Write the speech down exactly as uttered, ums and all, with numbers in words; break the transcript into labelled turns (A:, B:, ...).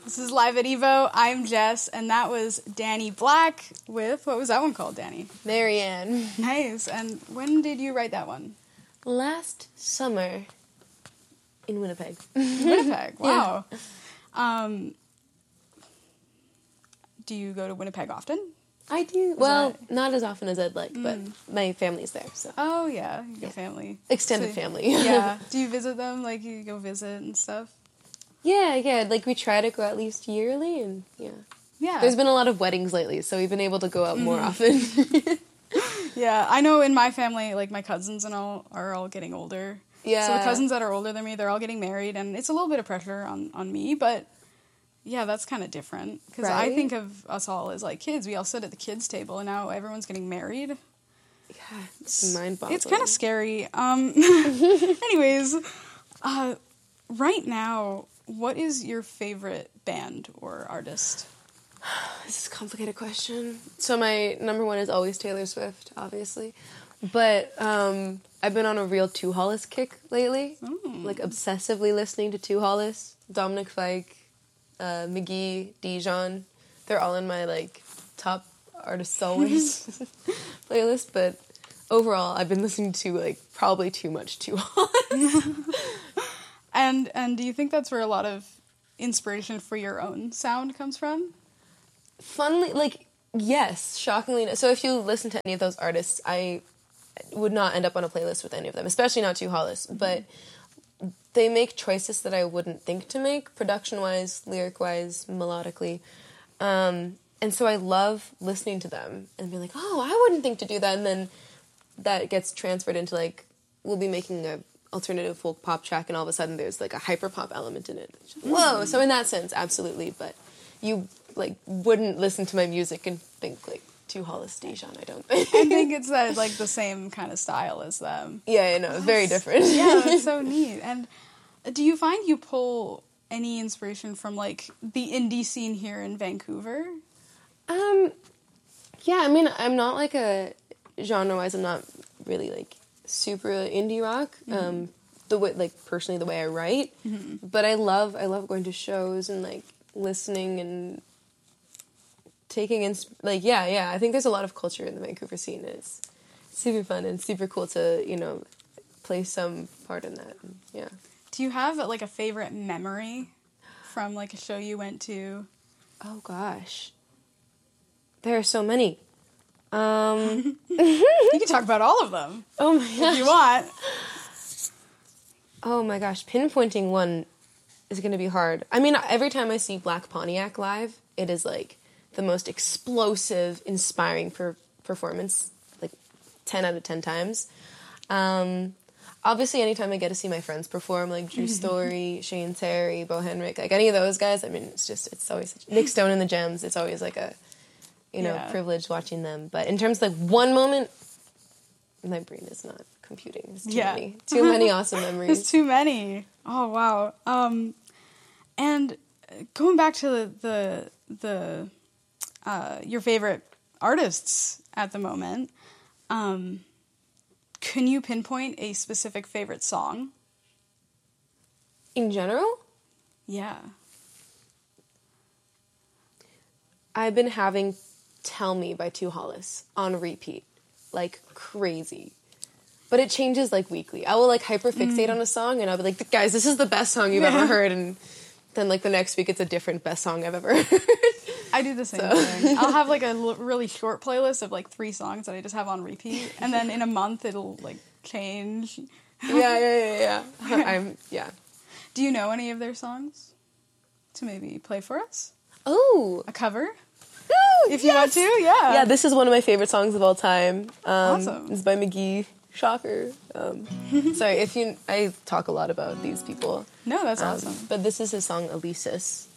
A: This is Live at Evo. I'm Jess, and that was Danny Black with, what was that one called, Danny?
B: Marianne.
A: Nice. And when did you write that one?
B: Last summer in Winnipeg.
A: Winnipeg, wow.
B: Yeah.
A: Um, do you go to Winnipeg often?
B: I do.
A: Is
B: well,
A: that...
B: not as often as I'd like,
A: mm.
B: but my family's there, so.
A: Oh, yeah, your
B: yeah.
A: family.
B: Extended
A: so,
B: family.
A: Yeah. Do you visit them? Like, you go visit and stuff?
B: Yeah, yeah. Like, we try to go at least yearly, and yeah.
A: Yeah.
B: There's been a lot of weddings lately, so we've been able to go out more
A: mm.
B: often.
A: Yeah, I know in my family, like, my cousins and all are all getting older.
B: Yeah.
A: So the cousins that are older than me, they're all getting married, and it's a little bit of pressure on, on me, but yeah, that's kind of different. Because
B: right?
A: I think of us all as, like, kids. We all sit at the kids' table, and now everyone's getting married.
B: Yeah, it's mind-boggling.
A: It's kind of scary. Um, anyways, uh, right now, what is your favorite band or artist?
B: This is a complicated question. So my number one is always Taylor Swift, obviously. But um, I've been on a real Two Hollis kick lately. Mm. Like, obsessively listening to Two Hollis, Dominic Fike, uh, McGee, Dijon. They're all in my, like, top artists always playlist. But overall, I've been listening to, like, probably too much Two Hollis.
A: and, and do you think that's where a lot of inspiration for your own sound comes from?
B: Funnily, like, yes, shockingly. So if you listen to any of those artists, I would not end up on a playlist with any of them, especially not Two Hollis, mm-hmm. but they make choices that I wouldn't think to make, production-wise, lyric-wise, melodically, um, and so I love listening to them and being like, oh, I wouldn't think to do that, and then that gets transferred into, like, we'll be making a alternative folk pop track, and all of a sudden there's, like, a hyper-pop element in it. Whoa! Mm-hmm. So in that sense, absolutely, but you, like, wouldn't listen to my music and think, like, Two Hollis Dijon, I don't think.
A: I think it's that, like, the same kind of style as them.
B: Yeah, I know, it's very different.
A: Yeah, that's so neat. And do you find you pull any inspiration from, like, the indie scene here in Vancouver?
B: Um, yeah, I mean, I'm not, like, a, genre-wise, I'm not really, like, super indie rock. Mm-hmm. Um, the way, like, personally, the way I write. Mm-hmm. But I love, I love going to shows and, like, listening and taking in, like, yeah, yeah, I think there's a lot of culture in the Vancouver scene. It's super fun and super cool to, you know, play some part in that. Yeah.
A: Do you have, like, a favorite memory from, like, a show you went to?
B: Oh, gosh. There are so many. Um,
A: you can talk about all of them.
B: Oh, my gosh.
A: If you want.
B: Oh, my gosh. Pinpointing one is going to be hard. I mean, every time I see Black Pontiac live, it is, like, the most explosive, inspiring per- performance, like, ten out of ten times. Um, obviously, anytime I get to see my friends perform, like Drew Story, Shane Terry, Bo Henrik, like, any of those guys, I mean, it's just, it's always, such, Nick Stone and the Gems, it's always, like, a, you know,
A: yeah.
B: privilege watching them. But in terms of, like, one moment, my brain is not computing. There's too
A: yeah.
B: many. Too many awesome memories.
A: There's too many. Oh, wow. Um, and going back to the, the, the uh, your favorite artists at the moment, um, can you pinpoint a specific favorite song?
B: In general?
A: Yeah.
B: I've been having Tell Me by Two Hollis on repeat, like crazy. But it changes, like, weekly. I will, like, hyperfixate mm. on a song, and I'll be like, guys, this is the best song you've yeah. ever heard, and then, like, the next week it's a different best song I've ever heard.
A: I do the same
B: so.
A: thing. I'll have, like, a l- really short playlist of, like, three songs that I just have on repeat, and then in a month it'll, like, change.
B: yeah, yeah, yeah, yeah. I'm, yeah.
A: Do you know any of their songs to maybe play for us?
B: Oh.
A: A cover?
B: Ooh,
A: if
B: yes.
A: you want to, yeah.
B: Yeah, this is one of my favorite songs of all time. Um,
A: awesome.
B: It's by McGee. Shocker. Um, sorry, if you... I talk a lot about these people.
A: No, that's
B: um,
A: awesome.
B: But this is his song, Elysis.